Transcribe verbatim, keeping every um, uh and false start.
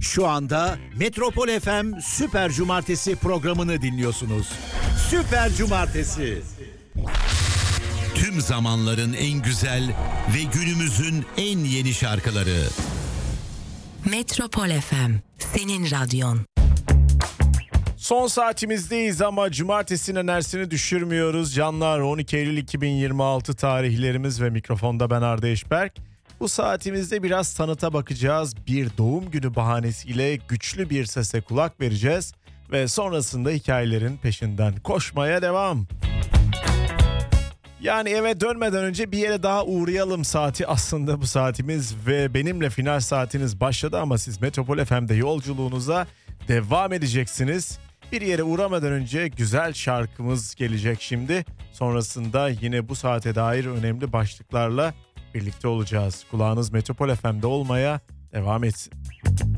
Şu anda Metropol F M Süper Cumartesi programını dinliyorsunuz. Süper Cumartesi. Tüm zamanların en güzel ve günümüzün en yeni şarkıları. Metropol F M, senin radyon. Son saatimizdeyiz ama cumartesinin enerjisini düşürmüyoruz. Canlar, on iki Eylül iki bin yirmi altı tarihlerimiz ve mikrofonda ben Arda Eşberk. Bu saatimizde biraz tanıta bakacağız. Bir doğum günü bahanesiyle güçlü bir sese kulak vereceğiz. Ve sonrasında hikayelerin peşinden koşmaya devam. Yani eve dönmeden önce bir yere daha uğrayalım saati aslında bu saatimiz. Ve benimle final saatiniz başladı ama siz Metropol F M'de yolculuğunuza devam edeceksiniz. Bir yere uğramadan önce güzel şarkımız gelecek şimdi. Sonrasında yine bu saate dair önemli başlıklarla birlikte olacağız. Kulağınız Metropol F M'de olmaya devam etsin.